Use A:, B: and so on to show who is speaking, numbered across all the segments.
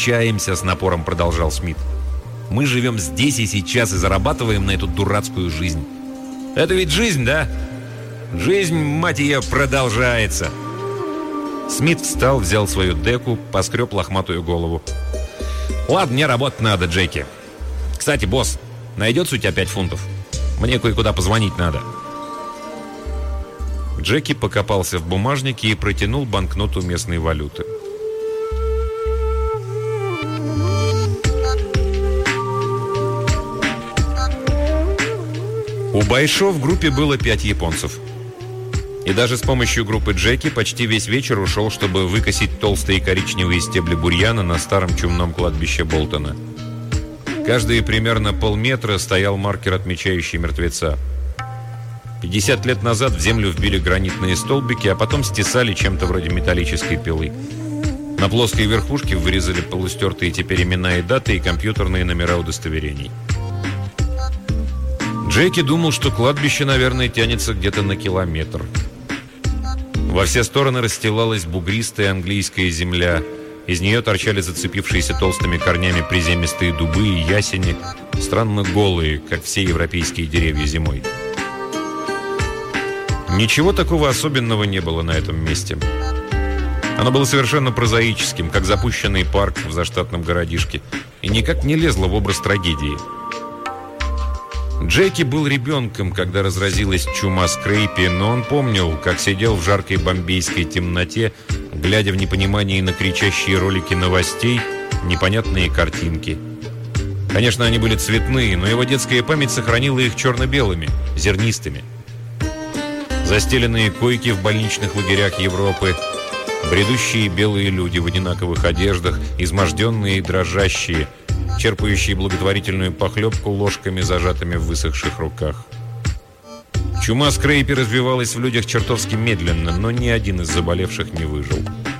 A: отличаемся», — с напором продолжал Смит. «Мы живем здесь и сейчас и зарабатываем на эту дурацкую жизнь. Это ведь жизнь, да? Жизнь, мать ее, продолжается». Смит встал, взял свою деку, поскреб лохматую голову. «Ладно, мне работать надо, Джеки. Кстати, босс, найдется у тебя 5 фунтов? Мне кое-куда позвонить надо». Джеки покопался в бумажнике и протянул банкноту местной валюты. У Байшо в группе было 5 японцев. И даже с помощью группы Джеки почти весь вечер ушел, чтобы выкосить толстые коричневые стебли бурьяна на старом чумном кладбище Болтона. Каждые примерно полметра стоял маркер, отмечающий мертвеца. 50 лет назад в землю вбили гранитные столбики, а потом стесали чем-то вроде металлической пилы. На плоской верхушке вырезали полустертые теперь имена и даты и компьютерные номера удостоверений. Джеки думал, что кладбище, наверное, тянется где-то на километр. Во все стороны расстилалась бугристая английская земля. Из нее торчали зацепившиеся толстыми корнями приземистые дубы и ясени, странно голые, как все европейские деревья зимой. Ничего такого особенного не было на этом месте. Оно было совершенно прозаическим, как запущенный парк в заштатном городишке, и никак не лезло в образ трагедии. Джеки был ребенком, когда разразилась чума Скрейпи, но он помнил, как сидел в жаркой бомбейской темноте, глядя в непонимании на кричащие ролики новостей, непонятные картинки. Конечно, они были цветные, но его детская память сохранила их черно-белыми, зернистыми. Застеленные койки в больничных лагерях Европы, бредущие белые люди в одинаковых одеждах, изможденные и дрожащие, черпающие благотворительную похлебку ложками, зажатыми в высохших руках. Чума Скрейпи развивалась в людях чертовски медленно, но ни один из заболевших не выжил.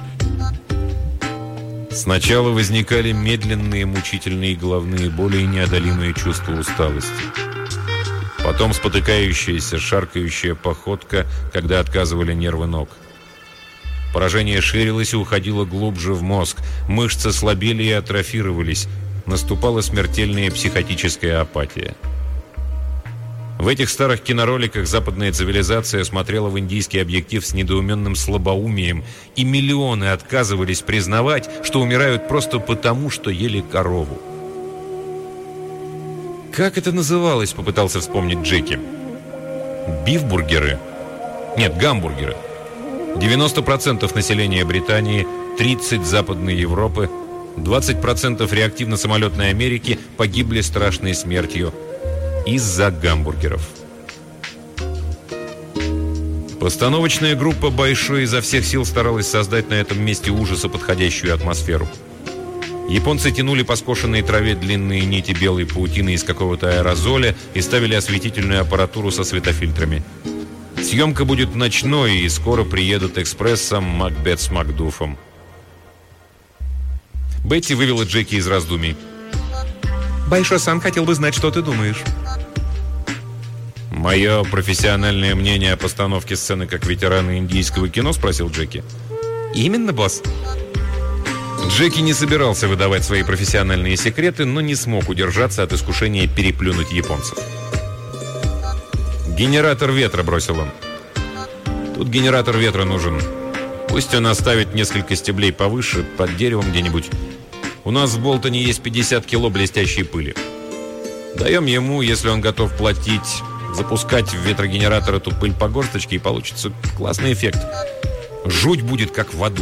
A: Сначала возникали медленные мучительные головные боли и неодолимые чувства усталости. Потом спотыкающаяся, шаркающая походка, когда отказывали нервы ног. Поражение ширилось и уходило глубже в мозг, мышцы слабели и атрофировались. Наступала смертельная психотическая апатия. В этих старых кинороликах западная цивилизация смотрела в индийский объектив с недоуменным слабоумием, и миллионы отказывались признавать, что умирают просто потому, что ели корову. «Как это называлось?» — попытался вспомнить Джеки. «Бифбургеры?» Нет, гамбургеры. 90% населения Британии, 30% Западной Европы, 20% реактивно-самолетной Америки погибли страшной смертью из-за гамбургеров. Постановочная группа Байшо изо всех сил старалась создать на этом месте ужаса подходящую атмосферу. Японцы тянули по скошенной траве длинные нити белой паутины из какого-то аэрозоля и ставили осветительную аппаратуру со светофильтрами. Съемка будет ночной, и скоро приедут экспрессом Макбет с Макдуфом. Бетти вывела Джеки из раздумий. «Байшо-сан хотел бы знать, что ты думаешь». «Мое профессиональное мнение о постановке сцены как ветерана индийского кино?» — спросил Джеки. «Именно, босс». Джеки не собирался выдавать свои профессиональные секреты, но не смог удержаться от искушения переплюнуть японцев. «Генератор ветра», — бросил он. «Тут генератор ветра нужен. Пусть он оставит несколько стеблей повыше, под деревом где-нибудь. У нас в Болтоне есть 50 кило блестящей пыли. Даем ему, если он готов платить, запускать в ветрогенератор эту пыль по горсточке, и получится классный эффект. Жуть будет, как в аду».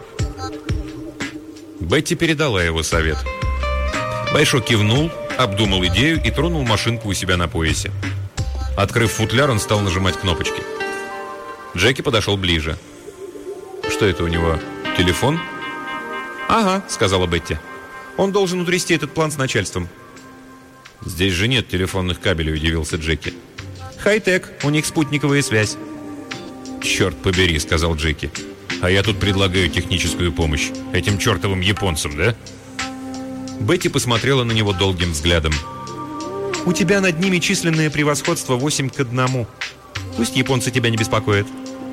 A: Бетти передала его совет. Байшо кивнул, обдумал идею и тронул машинку у себя на поясе. Открыв футляр, он стал нажимать кнопочки. Джеки подошел ближе. «Что это у него? Телефон?» «Ага», — сказала Бетти. «Он должен утрясти этот план с начальством». «Здесь же нет телефонных кабелей», — удивился Джеки. «Хай-тек, у них спутниковая связь». «Черт побери», — сказал Джеки. «А я тут предлагаю техническую помощь. Этим чертовым японцам, да?» Бетти посмотрела на него долгим взглядом. «У тебя над ними численное превосходство 8-1. Пусть японцы тебя не беспокоят».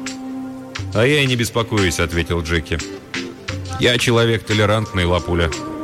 A: «А я и не беспокоюсь», — ответил Джеки. «Я человек толерантный, лапуля.